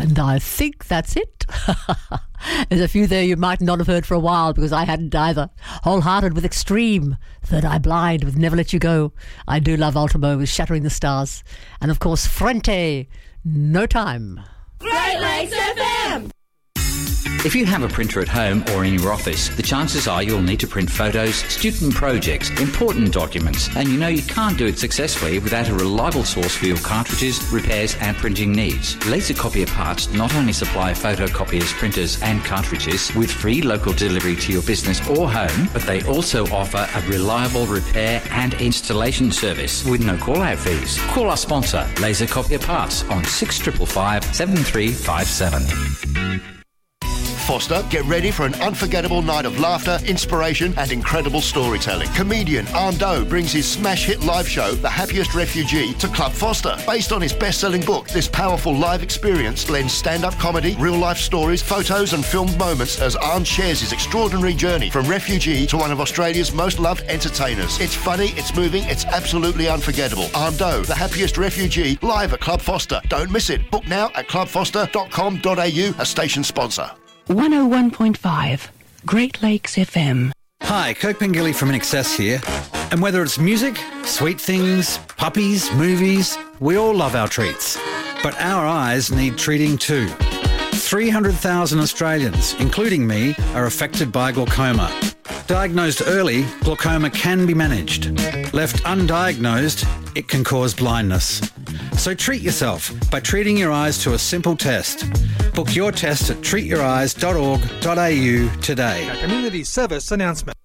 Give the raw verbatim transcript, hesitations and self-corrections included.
And I think that's it. There's a few there you might not have heard for a while because I hadn't either. Wholehearted with Extreme, Third Eye Blind with Never Let You Go. I do love Ultimo with Shattering the Stars. And of course, Frente, No Time. Great Lakes F M! If you have a printer at home or in your office, the chances are you'll need to print photos, student projects, important documents, and you know you can't do it successfully without a reliable source for your cartridges, repairs and printing needs. Laser Copier Parts not only supply photocopiers, printers and cartridges with free local delivery to your business or home, but they also offer a reliable repair and installation service with no call-out fees. Call our sponsor, Laser Copier Parts, on six five five, seven three five seven. Foster, get ready for an unforgettable night of laughter, inspiration and incredible storytelling. Comedian Arndo brings his smash hit live show, The Happiest Refugee, to Club Foster. Based on his best-selling book, this powerful live experience blends stand-up comedy, real-life stories, photos and filmed moments as Arnd shares his extraordinary journey from refugee to one of Australia's most loved entertainers. It's funny, it's moving, it's absolutely unforgettable. Arndo, The Happiest Refugee, live at Club Foster. Don't miss it. Book now at club foster dot com dot a u, a station sponsor. one oh one point five, Great Lakes F M. Hi, Kirk Pengilly from I N X S here. And whether it's music, sweet things, puppies, movies, we all love our treats. But our eyes need treating too. three hundred thousand Australians, including me, are affected by glaucoma. Diagnosed early, glaucoma can be managed. Left undiagnosed, it can cause blindness. So treat yourself by treating your eyes to a simple test. Book your test at treat your eyes dot org dot a u today. A community service announcement.